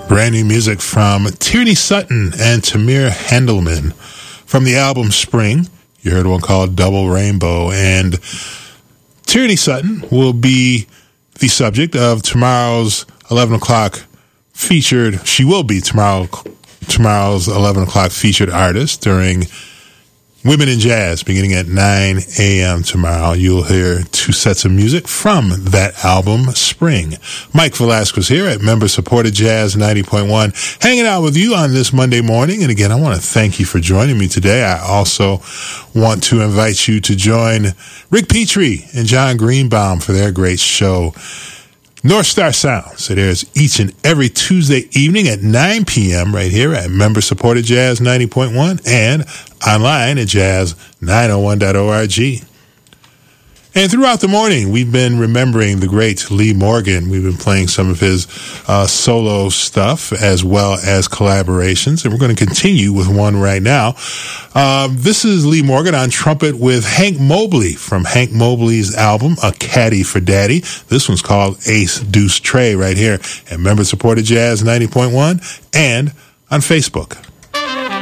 Brand new music from Tierney Sutton and Tamir Handelman from the album Spring. You heard one called Double Rainbow. And Tierney Sutton will be the subject of tomorrow's 11 o'clock featured. She will be tomorrow's 11 o'clock featured artist during Women in Jazz, beginning at 9 a.m. tomorrow. You'll hear two sets of music from that album, Spring. Mike Velasquez here at member-supported Jazz 90.1, hanging out with you on this Monday morning. And again, I want to thank you for joining me today. I also want to invite you to join Rick Petrie and John Greenbaum for their great show, North Star Sounds. It airs each and every Tuesday evening at 9 p.m. right here at member-supported Jazz 90.1 and online at jazz901.org. And throughout the morning, we've been remembering the great Lee Morgan. We've been playing some of his solo stuff as well as collaborations, and we're going to continue with one right now. This is Lee Morgan on trumpet with Hank Mobley from Hank Mobley's album, A Caddy for Daddy. This one's called Ace Deuce Trey right here at member-supported Jazz 90.1 and on Facebook.